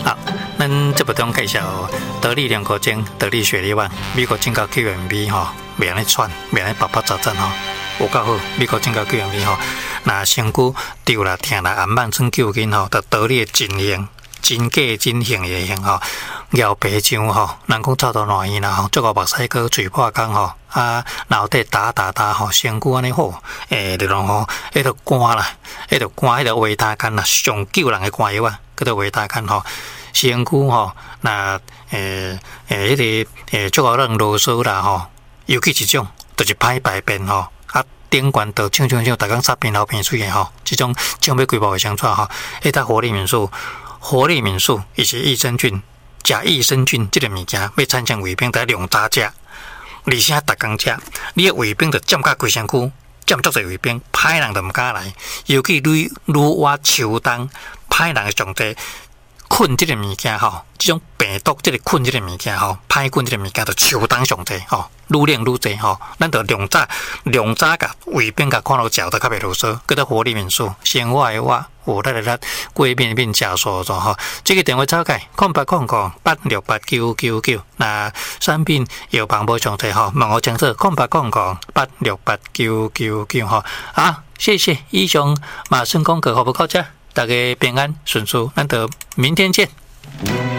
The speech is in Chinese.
好，咱这部中介绍得力两口精、得力雪力丸，美国进口救援米吼，袂安尼喘，袂安尼爆炸吼，有够好。美国进口救援米吼，那身躯丢啦、疼啦、暗慢算救紧吼，就得力真型、真假真型的型吼，咬白酱吼，人讲臭到烂伊啦吼，足个目屎哥嘴破工吼，脑袋打吼，身躯安尼好，就讲吼，迄个肝啦，迄个肝，迄个维他干啦，上救人的肝药啊，叫做维他干吼。身躯吼，那迄个足个软啰嗦啦吼，尤其一种就是歹排便吼，顶悬都唱，逐工撒便流便水的吼，即种将要规划会相错吼，迄搭活力民宿以及益生菌，食益生菌即个物件要产生胃病，得量早食，而且逐工食，你的胃病就占甲规身躯，占足侪胃病，歹人就毋敢来，尤其愈挖秋冬，歹人的上帝。菌这个物件吼，这种病毒这个菌这个物件吼，歹菌这个物件就秋冬上济吼，愈练愈济吼，咱就量早甲胃病甲看到脚都较袂啰嗦，叫做活力民宿，生活的活，活力贵面加速吼。这个电话走开，0800868999，那产品有帮无上济吼，问我清楚，0800868999吼。好，谢谢以上马顺功课好不好？大家平安顺遂，咱就明天见。